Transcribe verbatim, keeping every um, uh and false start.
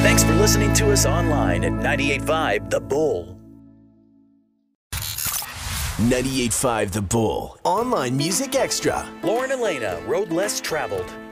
Thanks for listening to us online at ninety-eight point five The Bull. ninety-eight point five The Bull. Online Music Extra. Lauren Elena, Road Less Traveled.